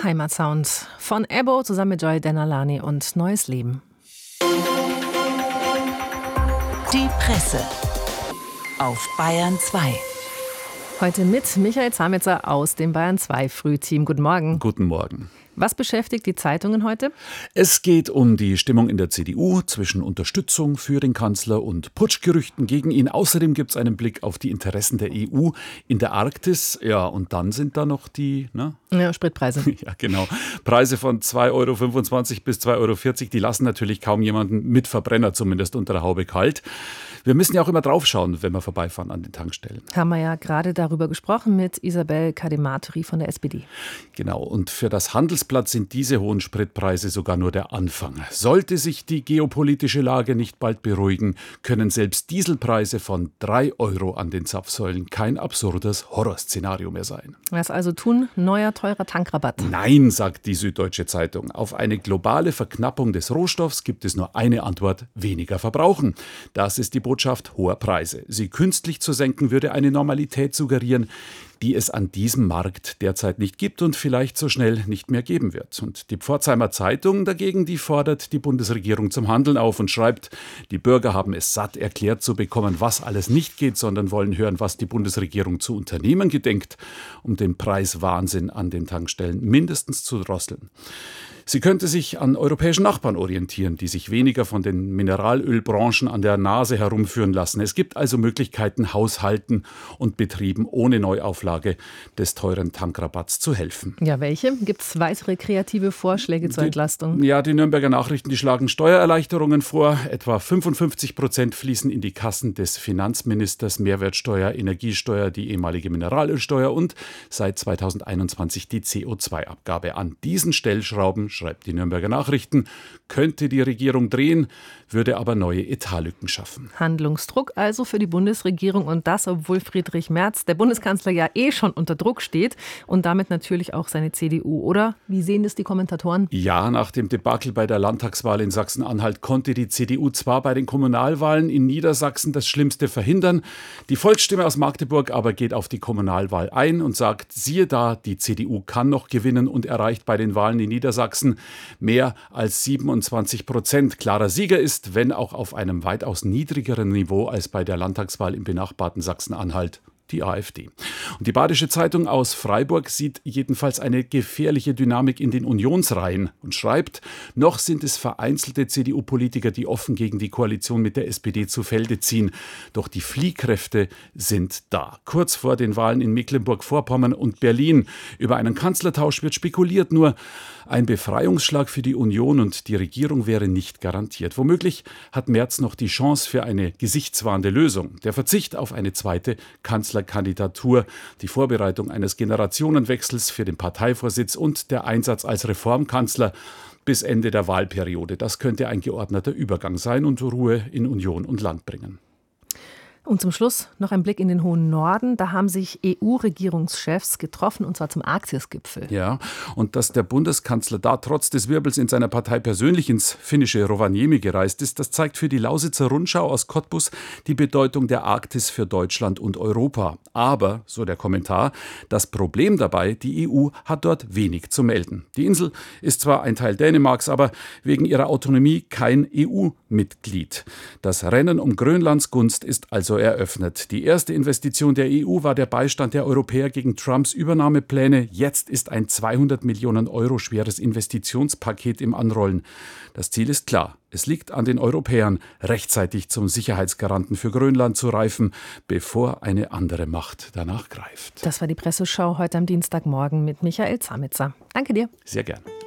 Heimatsound von Ebbo zusammen mit Joy Denalani und Neues Leben. Die Presse auf Bayern 2. Heute mit Michael Zametzer aus dem Bayern 2 Frühteam. Guten Morgen. Guten Morgen. Was beschäftigt die Zeitungen heute? Es geht um die Stimmung in der CDU zwischen Unterstützung für den Kanzler und Putschgerüchten gegen ihn. Außerdem gibt es einen Blick auf die Interessen der EU in der Arktis. Ja, und dann sind da noch die Spritpreise. Ja, genau. Preise von 2,25 € bis 2,40 €. Die lassen natürlich kaum jemanden mit Verbrenner zumindest unter der Haube kalt. Wir müssen ja auch immer draufschauen, wenn wir vorbeifahren an den Tankstellen. Haben wir ja gerade darüber gesprochen mit Isabel Kadimatri von der SPD. Genau, und für das Handelsblatt sind diese hohen Spritpreise sogar nur der Anfang. Sollte sich die geopolitische Lage nicht bald beruhigen, können selbst Dieselpreise von 3 € an den Zapfsäulen kein absurdes Horrorszenario mehr sein. Was also tun? Neuer, teurer Tankrabatt. Nein, sagt die Süddeutsche Zeitung. Auf eine globale Verknappung des Rohstoffs gibt es nur eine Antwort: weniger verbrauchen. Das ist die Botschaft hoher Preise. Sie künstlich zu senken, würde eine Normalität suggerieren, die es an diesem Markt derzeit nicht gibt und vielleicht so schnell nicht mehr geben wird. Und die Pforzheimer Zeitung dagegen, die fordert die Bundesregierung zum Handeln auf und schreibt, die Bürger haben es satt, erklärt zu bekommen, was alles nicht geht, sondern wollen hören, was die Bundesregierung zu unternehmen gedenkt, um den Preiswahnsinn an den Tankstellen mindestens zu drosseln. Sie könnte sich an europäischen Nachbarn orientieren, die sich weniger von den Mineralölbranchen an der Nase herumführen lassen. Es gibt also Möglichkeiten, Haushalten und Betrieben ohne Neuauflage des teuren Tankrabatts zu helfen. Ja, welche? Gibt es weitere kreative Vorschläge zur Entlastung? Die Nürnberger Nachrichten, die schlagen Steuererleichterungen vor. Etwa 55% fließen in die Kassen des Finanzministers, Mehrwertsteuer, Energiesteuer, die ehemalige Mineralölsteuer und seit 2021 die CO2-Abgabe. An diesen Stellschrauben, schreibt die Nürnberger Nachrichten, könnte die Regierung drehen, würde aber neue Etatlücken schaffen. Handlungsdruck also für die Bundesregierung, und das, obwohl Friedrich Merz, der Bundeskanzler, ja schon unter Druck steht und damit natürlich auch seine CDU, oder? Wie sehen das die Kommentatoren? Ja, nach dem Debakel bei der Landtagswahl in Sachsen-Anhalt konnte die CDU zwar bei den Kommunalwahlen in Niedersachsen das Schlimmste verhindern, die Volksstimme aus Magdeburg aber geht auf die Kommunalwahl ein und sagt, siehe da, die CDU kann noch gewinnen und erreicht bei den Wahlen in Niedersachsen mehr als 27%. Klarer Sieger ist, wenn auch auf einem weitaus niedrigeren Niveau als bei der Landtagswahl im benachbarten Sachsen-Anhalt, die AfD. Und die Badische Zeitung aus Freiburg sieht jedenfalls eine gefährliche Dynamik in den Unionsreihen und schreibt, noch sind es vereinzelte CDU-Politiker, die offen gegen die Koalition mit der SPD zu Felde ziehen. Doch die Fliehkräfte sind da. Kurz vor den Wahlen in Mecklenburg-Vorpommern und Berlin. Über einen Kanzlertausch wird spekuliert, nur ein Befreiungsschlag für die Union und die Regierung wäre nicht garantiert. Womöglich hat Merz noch die Chance für eine gesichtswahrende Lösung. Der Verzicht auf eine zweite Kanzlerkandidatur, die Vorbereitung eines Generationenwechsels für den Parteivorsitz und der Einsatz als Reformkanzler bis Ende der Wahlperiode. Das könnte ein geordneter Übergang sein und Ruhe in Union und Land bringen. Und zum Schluss noch ein Blick in den hohen Norden. Da haben sich EU-Regierungschefs getroffen, und zwar zum Arktis-Gipfel. Ja, und dass der Bundeskanzler da trotz des Wirbels in seiner Partei persönlich ins finnische Rovaniemi gereist ist, das zeigt für die Lausitzer Rundschau aus Cottbus die Bedeutung der Arktis für Deutschland und Europa. Aber, so der Kommentar, das Problem dabei, die EU hat dort wenig zu melden. Die Insel ist zwar ein Teil Dänemarks, aber wegen ihrer Autonomie kein EU-Mitglied. Das Rennen um Grönlands Gunst ist also eröffnet. Die erste Investition der EU war der Beistand der Europäer gegen Trumps Übernahmepläne. Jetzt ist ein 200 Millionen Euro schweres Investitionspaket im Anrollen. Das Ziel ist klar. Es liegt an den Europäern, rechtzeitig zum Sicherheitsgaranten für Grönland zu reifen, bevor eine andere Macht danach greift. Das war die Presseschau heute am Dienstagmorgen mit Michael Zametzer. Danke dir. Sehr gern.